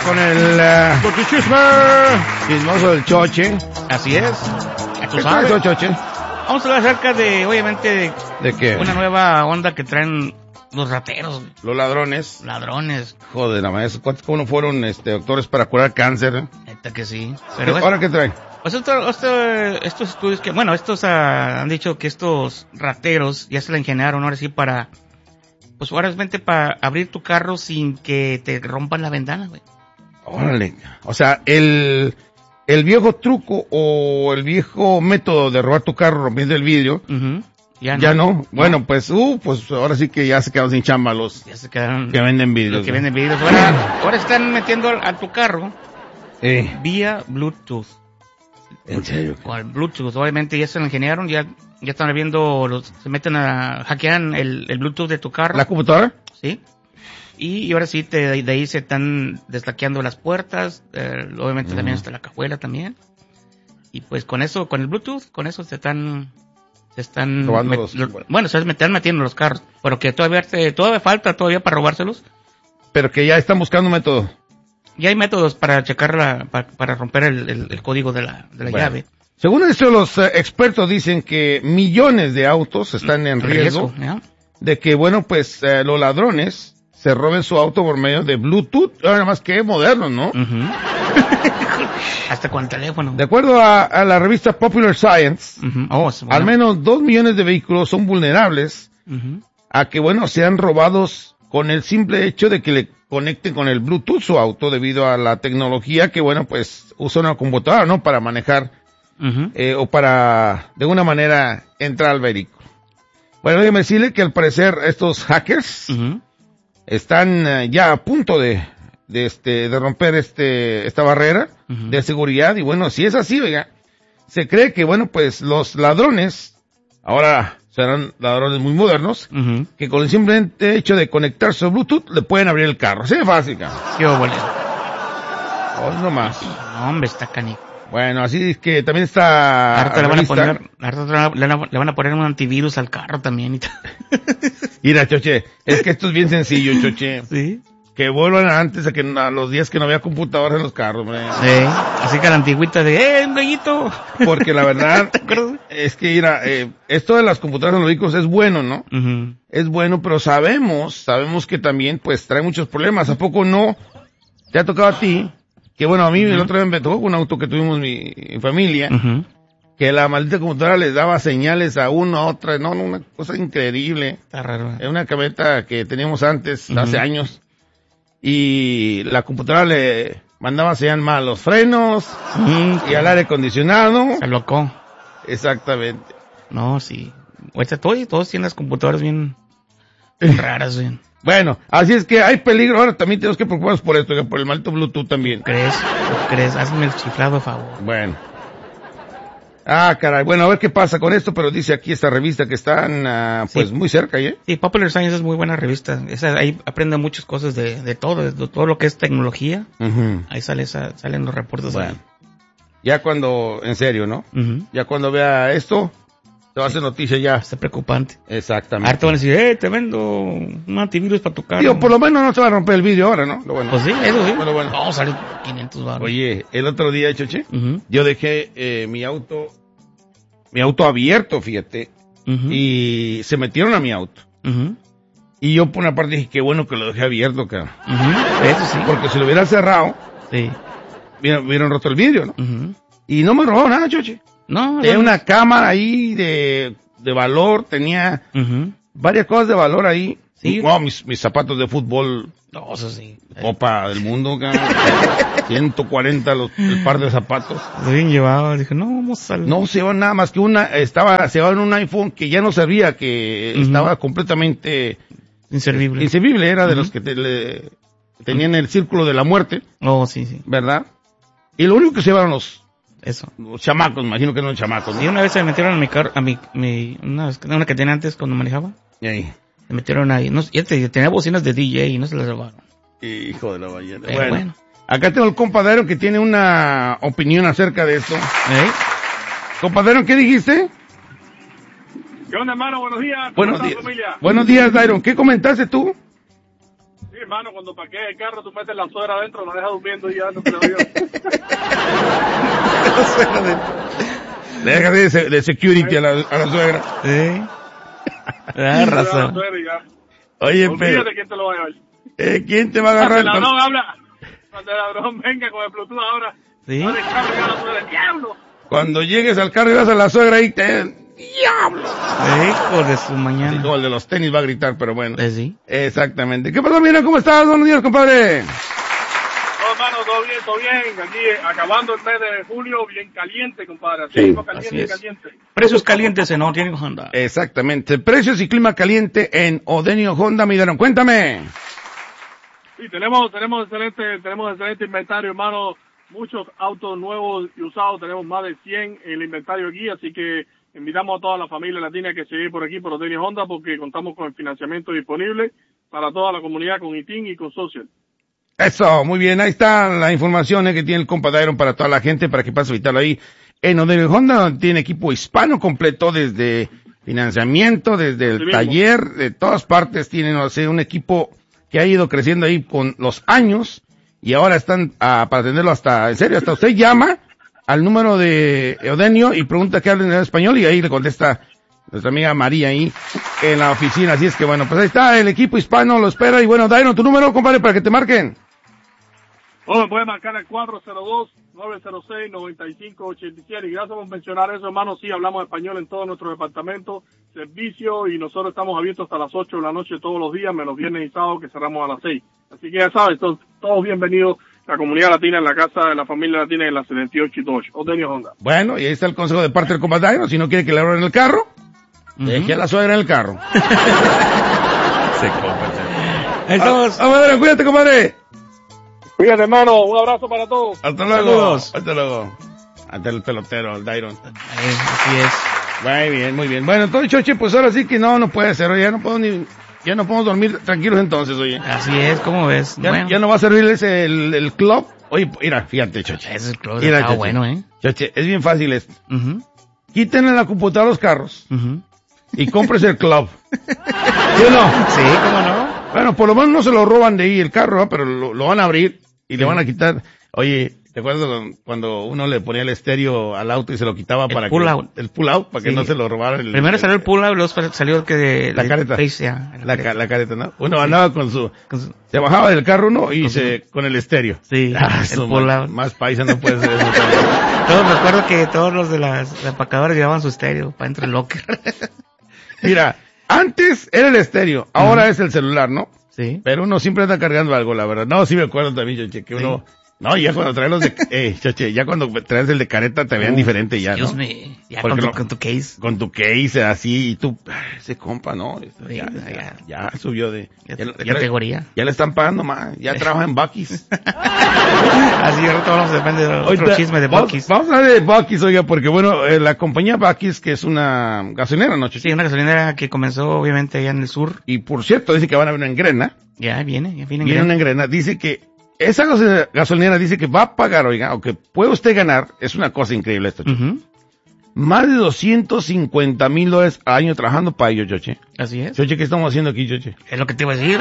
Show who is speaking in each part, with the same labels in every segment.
Speaker 1: con el chismoso del Choche.
Speaker 2: Así es.
Speaker 1: ¿Qué sabes, Choche?
Speaker 2: Vamos a hablar acerca de, obviamente,
Speaker 1: ¿De qué?
Speaker 2: una nueva onda que traen los rateros.
Speaker 1: Los ladrones.
Speaker 2: Ladrones.
Speaker 1: Joder, nada más. ¿Cuántos cómo no fueron doctores para curar cáncer?
Speaker 2: Neta que sí. Pero
Speaker 1: ¿Ahora qué traen?
Speaker 2: Pues estos estudios que, bueno, estos han dicho que estos rateros ya se la ingeniaron ahora sí para, pues ahora para abrir tu carro sin que te rompan la ventana, güey.
Speaker 1: Órale. O sea, el viejo truco o el viejo método de robar tu carro rompiendo el vidrio, ya no. Bueno, pues ahora sí que ya se quedaron sin chamba los
Speaker 2: ya se quedaron
Speaker 1: que venden vidrios.
Speaker 2: Los que venden vidrios. Ahora están metiendo a tu carro vía Bluetooth.
Speaker 1: ¿En serio?
Speaker 2: Con el Bluetooth, obviamente ya se lo ingeniaron, ya están viendo, se meten hackean el Bluetooth de tu carro.
Speaker 1: ¿La computadora?
Speaker 2: Sí. Y ahora sí, de ahí se están destaqueando las puertas, obviamente también está la cajuela también. Y pues con eso, con el Bluetooth, con eso se están
Speaker 1: robando
Speaker 2: se están metiendo los carros, pero que todavía falta para robárselos.
Speaker 1: Pero que ya están buscando un método.
Speaker 2: Ya hay métodos para checar para romper el código de la llave.
Speaker 1: Según esto, los expertos dicen que millones de autos están en riesgo de que, los ladrones se roben su auto por medio de Bluetooth, nada más que modernos, ¿no?
Speaker 2: Hasta con el teléfono.
Speaker 1: De acuerdo a la revista Popular Science, al menos 2 millones de vehículos son vulnerables a que, sean robados con el simple hecho de que le conecten con el Bluetooth su auto debido a la tecnología que, usa una computadora, ¿no? Para manejar, o para, de alguna manera, entrar al vehículo. Bueno, déjeme decirle que al parecer estos hackers están ya a punto de romper esta barrera de seguridad. Y si es así, oiga, se cree que, los ladrones, ahora serán ladrones muy modernos, que con el simple hecho de conectarse a Bluetooth le pueden abrir el carro. Así de fácil, cabrón.
Speaker 2: Qué óvole.
Speaker 1: No más.
Speaker 2: No, hombre, está canijo.
Speaker 1: Bueno, así es que también está...
Speaker 2: Ahorita le van a poner un antivirus al carro también.
Speaker 1: Mira, Choche, es que esto es bien sencillo, Choche.
Speaker 2: Sí.
Speaker 1: Que vuelvan antes a los días que no había computadoras en los carros, hombre.
Speaker 2: Sí, así que la antigüita de, un gallito.
Speaker 1: Porque la verdad, es que, mira, esto de las computadoras en los vehículos es bueno, ¿no? Es bueno, pero sabemos que también, trae muchos problemas. ¿A poco no te ha tocado a ti? Que a mí el otro día me tocó con un auto que tuvimos mi familia, que la maldita computadora les daba señales a una a otra, no, una cosa increíble.
Speaker 2: Está raro.
Speaker 1: Es una camioneta que teníamos antes, hace años, y la computadora le mandaba señal mal a los frenos, y al aire acondicionado.
Speaker 2: Se locó.
Speaker 1: Exactamente.
Speaker 2: No, sí. Ahorita todos tienen las computadoras bien raras, bien.
Speaker 1: Bueno, así es que hay peligro. Ahora también tenemos que preocuparnos por esto, por el maldito Bluetooth también.
Speaker 2: ¿Crees? Hazme el chiflado, a favor.
Speaker 1: Bueno. Caray. Bueno, a ver qué pasa con esto, pero dice aquí esta revista que están, muy cerca, ¿eh?
Speaker 2: Sí, Popular Science es muy buena revista. Ahí aprende muchas cosas de todo lo que es tecnología. Ahí salen los reportes.
Speaker 1: Bueno. Ya cuando, en serio, ¿no? Ya cuando vea esto, te va a hacer noticia ya.
Speaker 2: Está preocupante.
Speaker 1: Exactamente.
Speaker 2: Ahora te van a decir, te vendo un antivirus para tu carro.
Speaker 1: Tío, por lo menos no se va a romper el vidrio ahora, ¿no? Lo bueno.
Speaker 2: Pues sí, eso sí.
Speaker 1: Bueno.
Speaker 2: Vamos a salir 500 baros.
Speaker 1: Oye, el otro día, Choche, yo dejé mi auto abierto, fíjate, y se metieron a mi auto. Y yo por una parte dije, qué bueno que lo dejé abierto, cabrón.
Speaker 2: Eso sí.
Speaker 1: Porque si lo hubiera cerrado,
Speaker 2: sí,
Speaker 1: hubieran roto el vidrio, ¿no? Y no me robaron nada, Choche.
Speaker 2: No,
Speaker 1: tenía una cámara ahí de valor, tenía varias cosas de valor ahí.
Speaker 2: Sí.
Speaker 1: Mis zapatos de fútbol.
Speaker 2: No, eso sí.
Speaker 1: Copa del Mundo, 140 el par de zapatos.
Speaker 2: Bien llevado, dije, no, vamos a...
Speaker 1: No se llevaban nada más que se llevaban un iPhone que ya no servía, que estaba completamente... Inservible, era de los que tenían el círculo de la muerte.
Speaker 2: Oh, sí, sí.
Speaker 1: ¿Verdad? Y lo único que se llevaron los chamacos, imagino que no los chamacos, ¿no?
Speaker 2: Y una vez se metieron a mi carro, una que tenía antes cuando manejaba.
Speaker 1: ¿Y ahí?
Speaker 2: Se metieron ahí. Tenía bocinas de DJ y no se las robaron.
Speaker 1: Hijo de la ballena. Bueno. Acá tengo el compadero que tiene una opinión acerca de esto. Compadero, ¿qué dijiste?
Speaker 3: ¿Qué onda, hermano? Buenos días.
Speaker 1: Buenos días, Dairon. ¿Qué comentaste tú?
Speaker 3: Sí, hermano, cuando parqueas el carro, tú metes la suegra adentro, lo dejas durmiendo y ya no te lo vio.
Speaker 1: Le dejas de security a la suegra.
Speaker 2: Sí. Tienes razón.
Speaker 1: Oye,
Speaker 3: pero... ¿quién te lo va a llevar?
Speaker 1: ¿Quién te va a agarrar?
Speaker 3: Cuando el ladrón habla, cuando el ladrón venga con el Bluetooth ahora,
Speaker 2: ¿sí?
Speaker 3: ¡Diablo!
Speaker 1: Cuando llegues al carro y vas a la suegra ahí, ¡diablo!
Speaker 2: Hijo de su mañana.
Speaker 1: Así como el de los tenis va a gritar, pero bueno.
Speaker 2: Sí.
Speaker 1: Exactamente. ¿Qué pasó, mira? ¿Cómo estás? Buenos días, compadre.
Speaker 3: Hermano, todo bien. Aquí, acabando el mes de julio, bien caliente, compadre.
Speaker 1: Sí,
Speaker 3: caliente.
Speaker 2: Precios calientes en Odenio Honda.
Speaker 1: Exactamente. Precios y clima caliente en Odenio Honda, mi Daron. Cuéntame.
Speaker 3: Sí, tenemos excelente inventario, hermano. Muchos autos nuevos y usados. Tenemos más de 100 en el inventario aquí, así que invitamos a toda la familia latina que se lleve por aquí, por Odenio Honda, porque contamos con el financiamiento disponible para toda la comunidad, con ITIN y con Social.
Speaker 1: Eso, muy bien. Ahí está la información que tiene el compa Dairon para toda la gente, para que pase a visitarlo ahí en Odenio Honda, donde tiene equipo hispano completo, desde financiamiento, desde el taller, de todas partes tienen, o sea, un equipo que ha ido creciendo ahí con los años, y ahora están para atenderlo hasta usted llama al número de Odenio y pregunta que hablen en español, y ahí le contesta nuestra amiga María ahí en la oficina. Así es que bueno, pues ahí está el equipo hispano, lo espera. Y bueno, Dairon, tu número, compadre, para que te marquen.
Speaker 3: Me puede marcar el 402-906-9587. Y gracias por mencionar eso, hermano. Sí, hablamos español en todo nuestro departamento, servicio, y nosotros estamos abiertos hasta las 8 de la noche todos los días, menos viernes y sábado, que cerramos a las 6. Así que ya sabes, todos bienvenidos, la comunidad latina en la casa de la familia latina en la 78 y 2, Odenio Honda.
Speaker 1: Bueno, y ahí está el consejo de parte del compadre Dairon. Si no quiere que le abran el carro, deje a la suegra en el carro. Se compra. Vamos, Dairon, cuídate, compadre.
Speaker 3: Cuídate, hermano. Un abrazo para todos.
Speaker 1: Hasta luego. Saludos. Hasta luego. Ante el pelotero, el Dairon.
Speaker 2: Así es.
Speaker 1: Muy bien. Bueno, entonces, Choche, pues ahora sí que no puede ser. Oye, ya no podemos dormir tranquilos entonces, oye.
Speaker 2: Así es, ¿cómo ves?
Speaker 1: Ya no va a servirles el club. Oye, mira, fíjate, Choche.
Speaker 2: Ese club está bueno,
Speaker 1: Choche, es bien fácil esto. Quítenle la computadora a los carros. Y compres el club. ¿Sí o no?
Speaker 2: Sí, ¿cómo no?
Speaker 1: Bueno, por lo menos no se lo roban de ahí el carro, ¿no? Pero lo van a abrir y le van a quitar. Oye, ¿te acuerdas cuando uno le ponía el estéreo al auto y se lo quitaba para que el pull out para que no se lo robara?
Speaker 2: Primero salió el pull out, luego salió
Speaker 1: la careta. La careta, ¿no? Uno andaba se bajaba del carro uno y con el estéreo.
Speaker 2: Sí, el pull out.
Speaker 1: Más paisa no puede ser eso.
Speaker 2: Me acuerdo que todos los de las empacadoras llevaban su estéreo para dentro del locker.
Speaker 1: Mira, antes era el estéreo, ahora es el celular, ¿no?
Speaker 2: Sí.
Speaker 1: Pero uno siempre está cargando algo, la verdad. No, sí me acuerdo también, Choche, que uno... No, ya cuando traes los de... Choche, ya cuando traes el de careta te vean diferente ya, ¿no?
Speaker 2: Dios mío. Ya con tu case.
Speaker 1: Con tu case, así, y tú... Ese compa, ¿no? Ya subió de...
Speaker 2: categoría.
Speaker 1: Ya le están pagando más. Ya trabaja en Buc-ee's.
Speaker 2: Así, ahorita vamos a depender de otro chisme de Buc-ee's.
Speaker 1: Vamos a hablar de Buc-ee's, oiga, porque bueno, la compañía Buc-ee's, que es una gasolinera, ¿no, Choche?
Speaker 2: Sí, una gasolinera que comenzó obviamente allá en el sur.
Speaker 1: Y por cierto, dice que van a ver una en Grena.
Speaker 2: Viene
Speaker 1: una en Grena. Dice que esa gasolinera dice que va a pagar, oiga, aunque puede usted ganar, es una cosa increíble esto, más de $250,000 al año trabajando para ellos, Choche.
Speaker 2: Así es.
Speaker 1: Choche, ¿qué estamos haciendo aquí, Choche?
Speaker 2: Es lo que te iba a decir.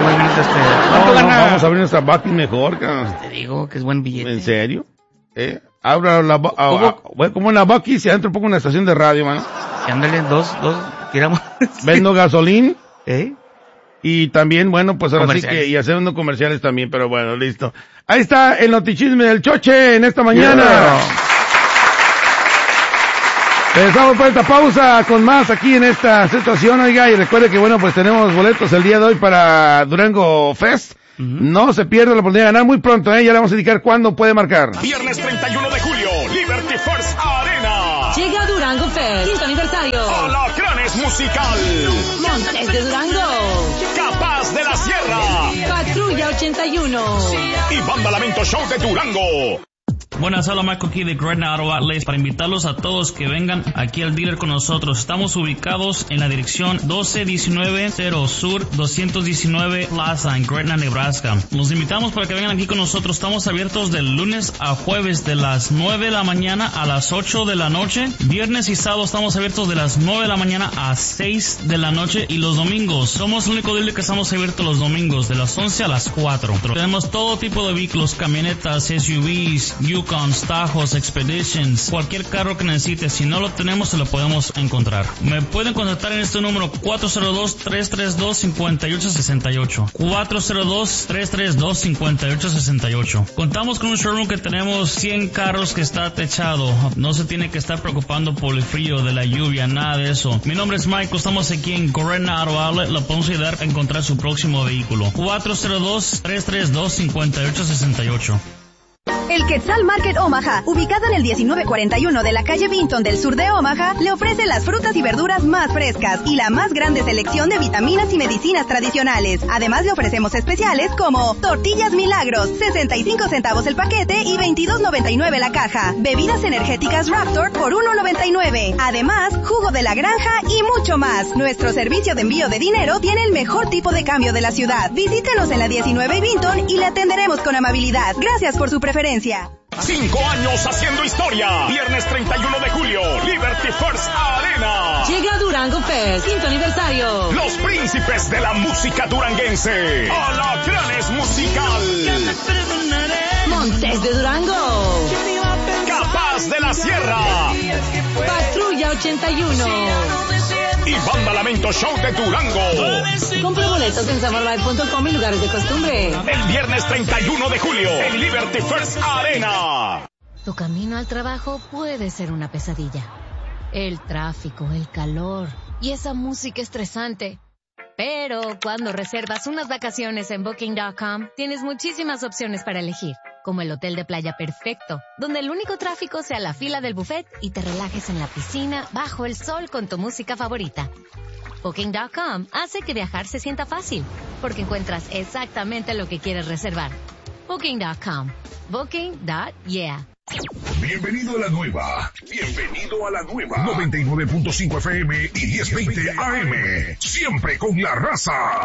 Speaker 1: Vamos a abrir nuestra Buc-ee's mejor.
Speaker 2: Te digo que es buen billete.
Speaker 1: ¿En serio? Abra como una Buc-ee's y adentro pongo una estación de radio, mano.
Speaker 2: Ándale, dos, tiramos.
Speaker 1: Vendo gasolín. Y también, bueno, pues ahora sí que, y haciendo comerciales también, pero bueno, listo. Ahí está el notichisme del Choche en esta mañana. Regresamos por esta pausa con más aquí en esta situación, oiga, y recuerde que bueno, pues tenemos boletos el día de hoy para Durango Fest. No se pierda la oportunidad de ganar muy pronto, ya le vamos a indicar cuándo puede marcar.
Speaker 4: Viernes 31 de julio, Liberty First Arena.
Speaker 5: Llega Durango Fest, 5º aniversario.
Speaker 4: Alacranes Musical.
Speaker 5: Montes de Durango.
Speaker 4: Capaz de la Sierra.
Speaker 5: Patrulla 81.
Speaker 4: Y Banda Lamento Show de Durango.
Speaker 6: Buenas, hola, Marco aquí de Gretna Auto Outlets para invitarlos a todos que vengan aquí al dealer con nosotros. Estamos ubicados en la dirección 12190 Sur 219 Plaza en Gretna, Nebraska. Los invitamos para que vengan aquí con nosotros. Estamos abiertos de lunes a jueves de las 9 de la mañana a las 8 de la noche. Viernes y sábado estamos abiertos de las 9 de la mañana a 6 de la noche. Y los domingos, somos el único dealer que estamos abiertos los domingos de las 11 a las 4. Tenemos todo tipo de vehículos, camionetas, SUVs, Yukons, Tajos, Expeditions, cualquier carro que necesites. Si no lo tenemos, se lo podemos encontrar. Me pueden contactar en este número 402-332-5868. 402-332-5868. Contamos con un showroom que tenemos 100 carros que está techado. No se tiene que estar preocupando por el frío, de la lluvia, nada de eso. Mi nombre es Michael, estamos aquí en Gretna Auto Outlet. Lo podemos ayudar a encontrar su próximo vehículo. 402-332-5868.
Speaker 7: El Quetzal Market Omaha, ubicado en el 1941 de la calle Vinton del sur de Omaha, le ofrece las frutas y verduras más frescas y la más grande selección de vitaminas y medicinas tradicionales. Además, le ofrecemos especiales como tortillas Milagros, 65 centavos el paquete y $22.99 la caja. Bebidas energéticas Raptor por $1.99. Además, jugo de la granja y mucho más. Nuestro servicio de envío de dinero tiene el mejor tipo de cambio de la ciudad. Visítenos en la 19 Vinton y le atenderemos con amabilidad. Gracias por su preferencia.
Speaker 4: 5 años haciendo historia. Viernes 31 de julio, Liberty First Arena.
Speaker 5: Llega Durango Fest, 5º aniversario.
Speaker 4: Los príncipes de la música duranguense. Alacranes Musical.
Speaker 5: Montes de Durango.
Speaker 4: Capaz de la Sierra.
Speaker 5: Patrulla 81.
Speaker 4: Y Banda Lamento Show de Durango.
Speaker 5: Compra boletos en saborlive.com y lugares de costumbre.
Speaker 4: El viernes 31 de julio, en Liberty First Arena.
Speaker 8: Tu camino al trabajo puede ser una pesadilla. El tráfico, el calor y esa música estresante. Pero cuando reservas unas vacaciones en Booking.com, tienes muchísimas opciones para elegir, como el hotel de playa perfecto, donde el único tráfico sea la fila del buffet y te relajes en la piscina bajo el sol con tu música favorita. Booking.com hace que viajar se sienta fácil, porque encuentras exactamente lo que quieres reservar. Booking.com. Booking.yeah.
Speaker 9: Bienvenido a la nueva. Bienvenido a la nueva. 99.5 FM y 1020 AM. Siempre con la raza.